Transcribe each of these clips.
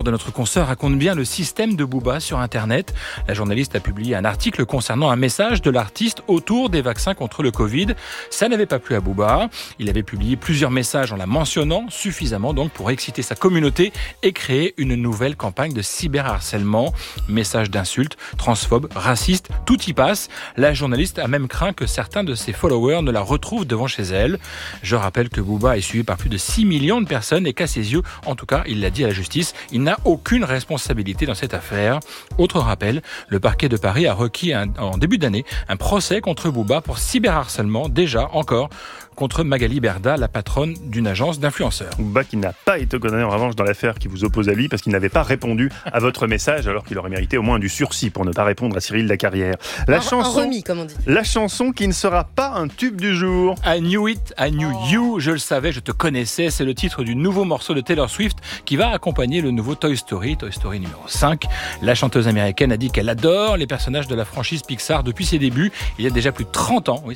de notre consoeur raconte bien le système de Booba sur Internet. La journaliste a publié un article concernant un message de l'artiste autour des vaccins contre le Covid. Ça n'avait pas plu à Booba. Il avait publié plusieurs messages en la mentionnant, suffisamment donc pour exciter sa communauté et créer une nouvelle campagne de cyberharcèlement. Messages d'insultes, transphobes, racistes, tout y passe. La journaliste a même craint que certains de ses followers ne la retrouvent devant chez elle. Je rappelle que Booba est suivi par plus de 6 millions de personnes et qu'à ses yeux, en tout cas, il l'a dit à la justice, il n'a aucune responsabilité dans cette affaire. Autre rappel, le parquet de Paris a requis en début d'année un procès contre Booba pour cyberharcèlement, déjà encore contre Magali Berda, la patronne d'une agence d'influenceurs. Booba qui n'a pas été condamné en revanche dans l'affaire qui vous oppose à lui parce qu'il n'avait pas répondu à votre message alors qu'il aurait mérité au moins du sursis pour ne pas répondre à Cyril Lacarrière. Un remis, comme on dit. La chanson qui ne sera pas un tube du jour. I knew it, I knew you, je le savais, je te connaissais, c'est le titre du nouveau morceau de Taylor Swift qui va accompagner le nouveau Toy Story numéro 5. La chanteuse américaine a dit qu'elle adore les personnages de la franchise Pixar depuis ses débuts. Il y a déjà plus de 30 ans,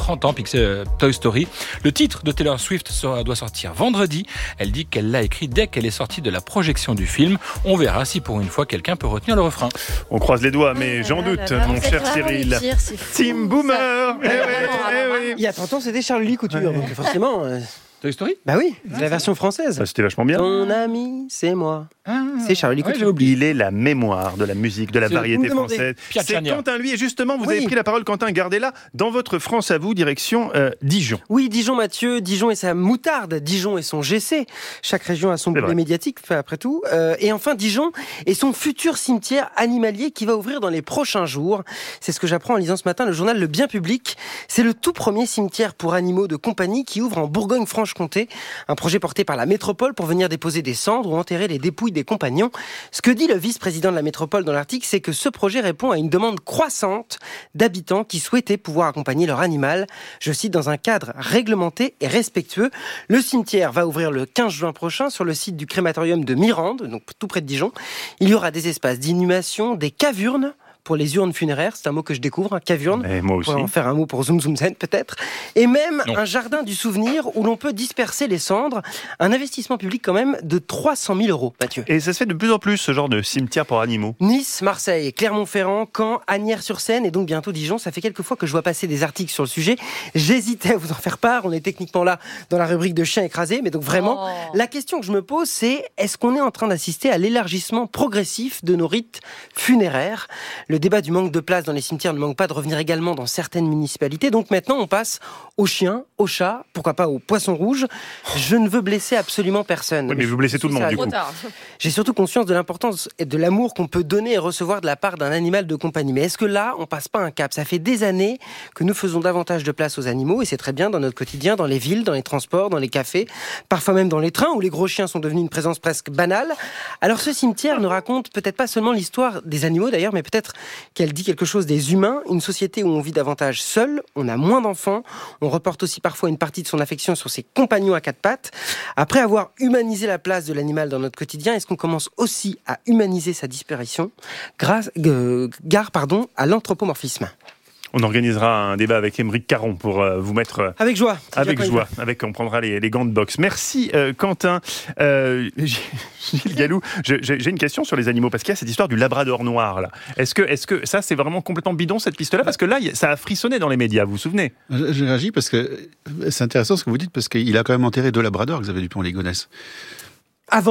Toy Story. Le titre de Taylor Swift doit sortir vendredi. Elle dit qu'elle l'a écrit dès qu'elle est sortie de la projection du film. On verra si pour une fois quelqu'un peut retenir le refrain. On croise les doigts, mais j'en doute, mon cher Cyril. Team Boomer. Il y a 30 ans, c'était Charles Lee Couture, donc forcément... Toy Story ? Bah oui, c'est la version française. Ça, c'était vachement bien. Ton ami, c'est moi. C'est Charles Lee Couture. Il est la mémoire de la musique, de la variété française. C'est Quentin, lui. Et justement, vous avez pris la parole, Quentin, gardez-la. Dans votre France à vous, direction Dijon. Oui, Dijon, Mathieu. Dijon et sa moutarde. Dijon et son GC. Chaque région a son boulet médiatique, après tout. Et enfin, Dijon et son futur cimetière animalier qui va ouvrir dans les prochains jours. C'est ce que j'apprends en lisant ce matin le journal Le Bien Public. C'est le tout premier cimetière pour animaux de compagnie qui ouvre en Bourgogne-Franche-Comté. Un projet porté par la métropole pour venir déposer des cendres ou enterrer les dépouilles des compagnons. Ce que dit le vice-président de la métropole dans l'article, c'est que ce projet répond à une demande croissante d'habitants qui souhaitaient pouvoir accompagner leur animal, je cite, dans un cadre réglementé et respectueux. Le cimetière va ouvrir le 15 juin prochain sur le site du crématorium de Mirande, donc tout près de Dijon. Il y aura des espaces d'inhumation, des cavurnes pour les urnes funéraires, c'est un mot que je découvre, cavurne. Et moi aussi. On va en faire un mot pour Zoom Zoom Zen peut-être. Et même un jardin du souvenir où l'on peut disperser les cendres. Un investissement public quand même de 300 000 €, Mathieu. Et ça se fait de plus en plus, ce genre de cimetière pour animaux. Nice, Marseille, Clermont-Ferrand, Caen, Asnières-sur-Seine et donc bientôt Dijon. Ça fait quelques fois que je vois passer des articles sur le sujet. J'hésitais à vous en faire part. On est techniquement là dans la rubrique de chiens écrasés. Mais donc vraiment, la question que je me pose, c'est est-ce qu'on est en train d'assister à l'élargissement progressif de nos rites funéraires ? Le débat du manque de place dans les cimetières ne manque pas de revenir également dans certaines municipalités. Donc maintenant, on passe aux chiens, aux chats, pourquoi pas aux poissons rouges. Je ne veux blesser absolument personne. Oui, mais vous blessez tout le monde, du coup. J'ai surtout conscience de l'importance et de l'amour qu'on peut donner et recevoir de la part d'un animal de compagnie. Mais est-ce que là, on passe pas un cap ? Ça fait des années que nous faisons davantage de place aux animaux, et c'est très bien dans notre quotidien, dans les villes, dans les transports, dans les cafés, parfois même dans les trains, où les gros chiens sont devenus une présence presque banale. Alors ce cimetière ne raconte peut-être pas seulement l'histoire des animaux d'ailleurs, mais peut-être qu'elle dit quelque chose des humains, une société où on vit davantage seul, on a moins d'enfants, on reporte aussi parfois une partie de son affection sur ses compagnons à quatre pattes. Après avoir humanisé la place de l'animal dans notre quotidien, est-ce qu'on commence aussi à humaniser sa disparition ? Gare à l'anthropomorphisme. On organisera un débat avec Émeric Caron pour vous mettre... Avec joie. On prendra les gants de boxe. Merci Quentin. Gilles Gallou, j'ai une question sur les animaux, parce qu'il y a cette histoire du labrador noir, là. Est-ce que ça, c'est vraiment complètement bidon, cette piste-là ? Parce que là, ça a frissonné dans les médias, vous vous souvenez ? J'ai réagi parce que c'est intéressant ce que vous dites, parce qu'il a quand même enterré 2 labradors, Xavier Dupont-Ligonnès. Avant ?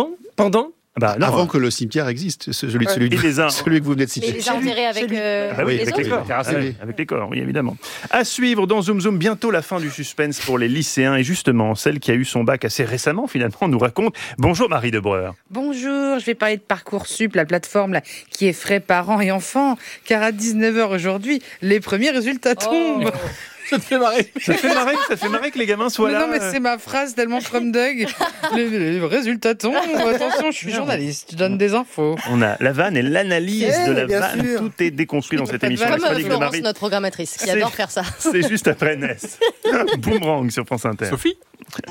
Pendant ? Avant que le cimetière existe, celui que vous venez de citer. Mais il les a enterrés avec les corps. Avec les corps, oui, évidemment. À suivre dans Zoom Zoom, bientôt la fin du suspense pour les lycéens. Et justement, celle qui a eu son bac assez récemment, finalement, nous raconte. Bonjour Marie Debreur. Bonjour, je vais parler de Parcoursup, la plateforme là, qui effraie parents et enfants. Car à 19h aujourd'hui, les premiers résultats tombent. Ça te fait marrer. Ça te fait marrer que les gamins soient là. Non, mais c'est ma phrase tellement comme Doug. Les résultats tombent. Attention, je suis journaliste, je donne des infos. On a la vanne et l'analyse de la vanne. Sûr. Tout est déconstruit dans cette émission. Comme Florence, notre programmatrice, qui adore faire ça. C'est juste après Ness. Boomerang sur France Inter. Sophie ?